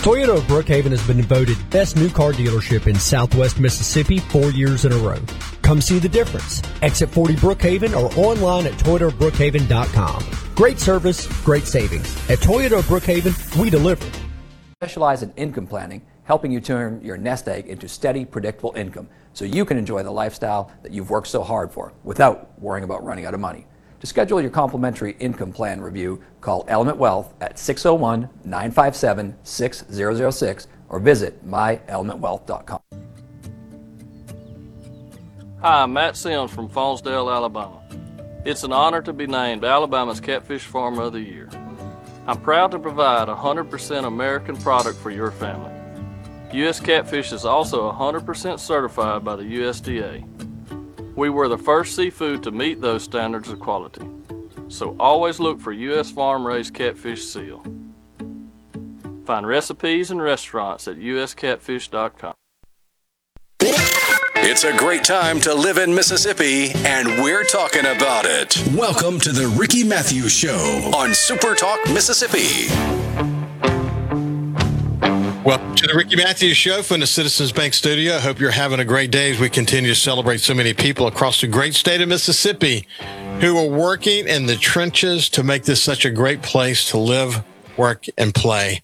Toyota of Brookhaven has been voted best new car dealership in Southwest Mississippi 4 years in a row. Come see the difference. Exit 40 Brookhaven or online at ToyotaofBrookhaven.com. Great service, great savings. At Toyota of Brookhaven, we deliver. Specialize in income planning, helping you turn your nest egg into steady, predictable income so you can enjoy the lifestyle that you've worked so hard for without worrying about running out of money. To schedule your complimentary income plan review, call Element Wealth at 601-957-6006 or visit myelementwealth.com. Hi, I'm Matt Sims from Faunsdale, Alabama. It's an honor to be named Alabama's Catfish Farmer of the Year. I'm proud to provide 100% American product for your family. U.S. Catfish is also 100% certified by the USDA. We were the first seafood to meet those standards of quality. So always look for U.S. farm-raised catfish seal. Find recipes and restaurants at uscatfish.com. It's a great time to live in Mississippi, and we're talking about it. Welcome to the Ricky Matthews Show on Super Talk Mississippi. Welcome to the Ricky Matthews Show from the Citizens Bank Studio. I hope you're having a great day as we continue to celebrate so many people across the great state of Mississippi who are working in the trenches to make this such a great place to live, work, and play.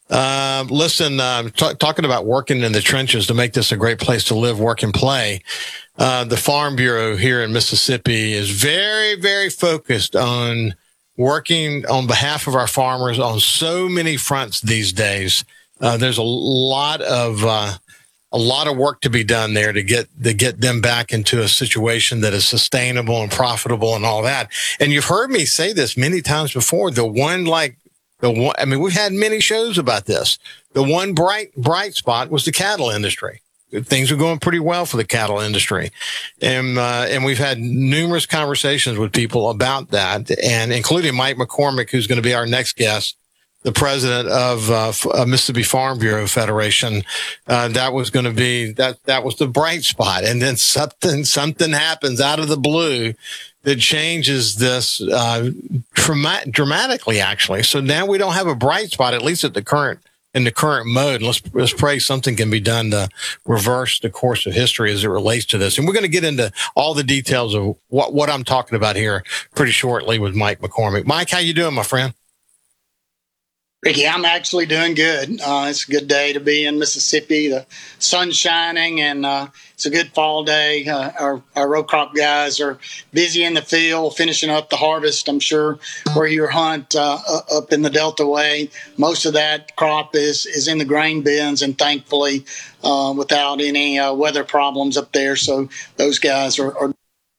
Talking about working in the trenches to make this a great place to live, work, and play. The Farm Bureau here in Mississippi is very, very focused on working on behalf of our farmers on so many fronts these days. There's a lot of work to be done there to get them back into a situation that is sustainable and profitable and all that. And you've heard me say this many times before. We've had many shows about this. The one bright spot was the cattle industry. Things are going pretty well for the cattle industry. And we've had numerous conversations with people about that, and including Mike McCormick, who's going to be our next guest, the president of Mississippi Farm Bureau Federation. That was going to be that was the bright spot. And then something happens out of the blue that changes this dramatically, actually. So now we don't have a bright spot, at least in the current mode. Let's pray something can be done to reverse the course of history as it relates to this. And we're going to get into all the details of what I'm talking about here pretty shortly with Mike McCormick. Mike, how you doing, my friend? Ricky, I'm actually doing good. It's a good day to be in Mississippi. The sun's shining, and it's a good fall day. Our row crop guys are busy in the field, finishing up the harvest. I'm sure where you hunt up in the Delta Way, most of that crop is in the grain bins, and thankfully without any weather problems up there. So those guys are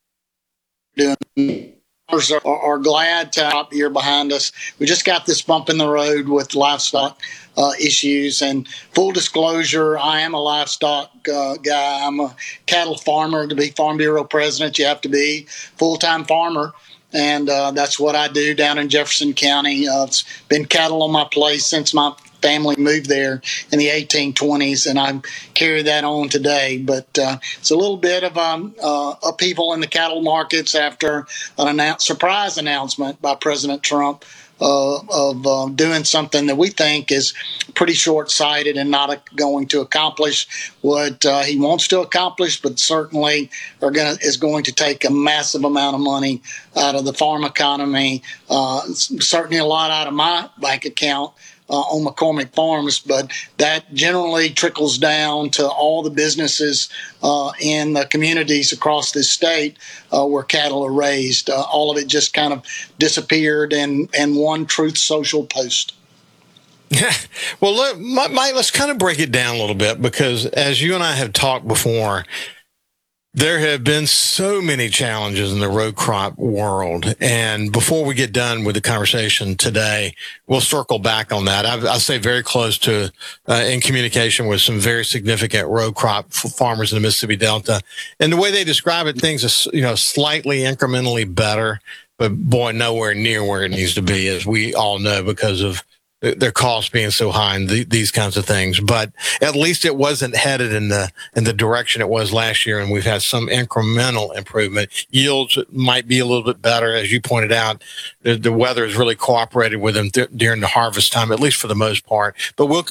doing. Are glad to have here behind us. We just got this bump in the road with livestock issues. And full disclosure, I am a livestock guy. I'm a cattle farmer. To be Farm Bureau president, you have to be full-time farmer. And that's what I do down in Jefferson County. It's been cattle on my place since my family moved there in the 1820s, and I carry that on today. But it's a little bit of upheaval in the cattle markets after an surprise announcement by President Trump of doing something that we think is pretty short-sighted and not going to accomplish what he wants to accomplish, but certainly is going to take a massive amount of money out of the farm economy, certainly a lot out of my bank account on McCormick Farms, but that generally trickles down to all the businesses in the communities across this state where cattle are raised. All of it just kind of disappeared in one Truth Social post. Well, look, Mike, let's kind of break it down a little bit, because as you and I have talked before, there have been so many challenges in the row crop world. And before we get done with the conversation today, we'll circle back on that. I say very close to, in communication with some very significant row crop farmers in the Mississippi Delta. And the way they describe it, things are, slightly incrementally better, but boy, nowhere near where it needs to be, as we all know, because of their costs being so high and these kinds of things. But at least it wasn't headed in the direction it was last year, and we've had some incremental improvement. Yields might be a little bit better, as you pointed out. The weather has really cooperated with them during the harvest time, at least for the most part. But